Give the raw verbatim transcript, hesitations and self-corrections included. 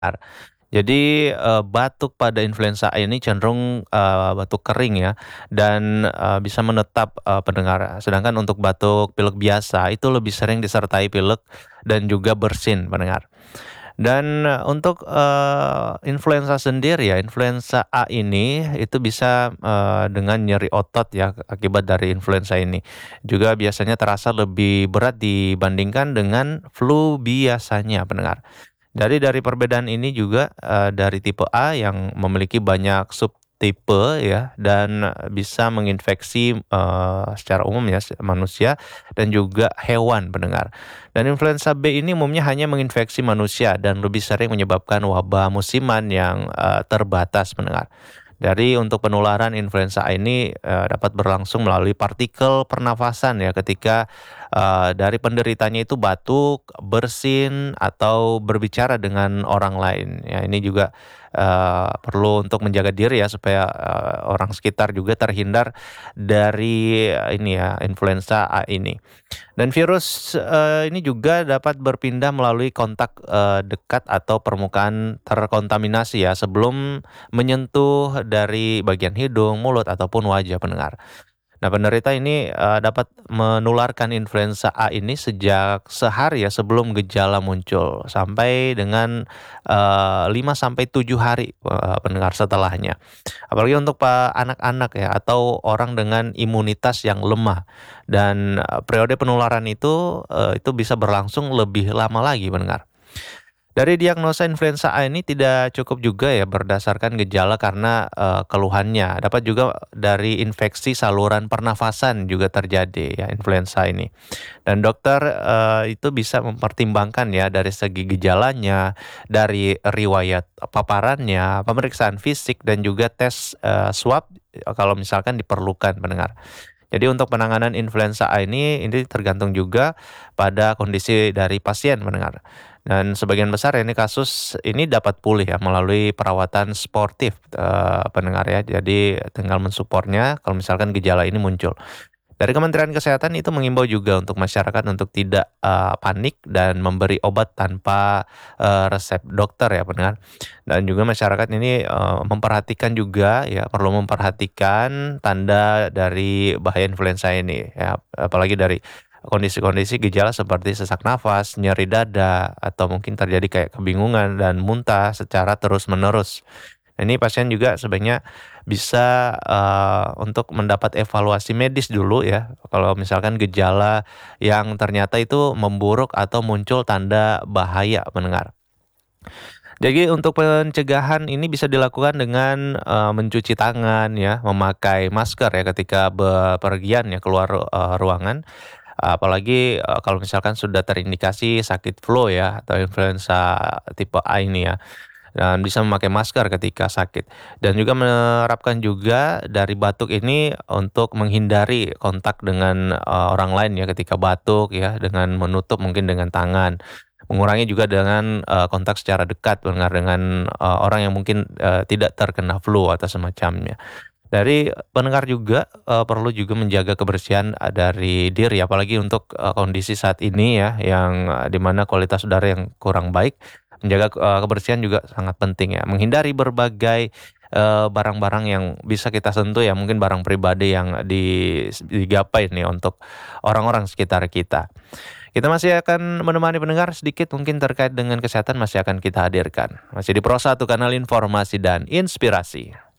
Jadi, eee, batuk pada influenza A ini cenderung, eee, batuk kering ya, dan, eee, bisa menetap, eee, pendengar. Sedangkan untuk batuk pilek biasa itu lebih sering disertai pilek dan juga bersin pendengar. Dan untuk, eee, influenza sendiri ya, influenza A ini itu bisa, eee, dengan nyeri otot ya akibat dari influenza ini. Juga biasanya terasa lebih berat dibandingkan dengan flu biasanya pendengar. Jadi dari perbedaan ini juga, eee, dari tipe A yang memiliki banyak subtipe ya dan bisa menginfeksi, eee, secara umum ya s manusia dan juga hewan pendengar. Dan influenza B ini umumnya hanya menginfeksi manusia dan lebih sering menyebabkan wabah musiman yang, eee, terbatas pendengar. Dari untuk penularan influenza A ini, eee, dapat berlangsung melalui partikel pernafasan ya ketika, eee, dari penderitanya itu batuk, bersin, atau berbicara dengan orang lain. Ya ini juga, eee, perlu untuk menjaga diri ya supaya, eee, orang sekitar juga terhindar dari ini ya, influenza A ini. Dan virus, eee, ini juga dapat berpindah melalui kontak, eee, dekat atau permukaan terkontaminasi ya sebelum menyentuh dari bagian hidung, mulut, ataupun wajah pendengar. Nah penderita ini, eee, dapat menularkan influenza A ini sejak sehari ya sebelum gejala muncul sampai dengan, eee, lima sampai tujuh hari, eee, pendengar setelahnya. Apalagi untuk pa anak-anak ya atau orang dengan imunitas yang lemah dan, eee, periode penularan itu, eee, itu bisa berlangsung lebih lama lagi pendengar. Dari diagnosa influenza A ini tidak cukup juga ya berdasarkan gejala karena, eee, keluhannya. Dapat juga dari infeksi saluran pernafasan juga terjadi ya influenza ini. Dan dokter, eee, itu bisa mempertimbangkan ya dari segi gejalanya, dari riwayat paparannya, pemeriksaan fisik, dan juga tes, eee, swab kalau misalkan diperlukan pendengar. Jadi untuk penanganan influenza A ini, ini tergantung juga pada kondisi dari pasien pendengar. Dan sebagian besar ini kasus ini dapat pulih ya melalui perawatan sportif, eee, pendengar ya. Jadi tinggal mensuportnya kalau misalkan gejala ini muncul. Dari Kementerian Kesehatan itu mengimbau juga untuk masyarakat untuk tidak, eee, panik dan memberi obat tanpa, eee, resep dokter ya pendengar. Dan juga masyarakat ini, eee, memperhatikan juga ya, perlu memperhatikan tanda dari bahaya influenza ini ya, apalagi dari kondisi-kondisi gejala seperti sesak nafas, nyeri dada, atau mungkin terjadi kayak kebingungan dan muntah secara terus-menerus. Ini pasien juga sebaiknya bisa, eee, untuk mendapat evaluasi medis dulu ya, kalau misalkan gejala yang ternyata itu memburuk atau muncul tanda bahaya pendengar. Jadi untuk pencegahan ini bisa dilakukan dengan, eee, mencuci tangan ya, memakai masker ya ketika bepergian ya keluar, eee, ruangan. Apalagi, eee, kalau misalkan sudah terindikasi sakit flu ya atau influenza tipe A ini ya. Dan bisa memakai masker ketika sakit. Dan juga menerapkan juga dari batuk ini untuk menghindari kontak dengan, eee, orang lain ya ketika batuk ya, dengan menutup mungkin dengan tangan. Mengurangi juga dengan, eee, kontak secara dekat pendengar dengan, eee, orang yang mungkin, eee, tidak terkena flu atau semacamnya. Dari pendengar juga, eee, perlu juga menjaga kebersihan, eee, dari diri apalagi untuk, eee, kondisi saat ini ya yang di mana kualitas udara yang kurang baik. Menjaga, eee, kebersihan juga sangat penting ya. Menghindari berbagai, eee, barang-barang yang bisa kita sentuh ya, mungkin barang pribadi yang dis digapai nih untuk orang-orang sekitar kita. Kita masih akan menemani pendengar sedikit mungkin terkait dengan kesehatan masih akan kita hadirkan. Masih di Pro satu Kanal Informasi dan Inspirasi.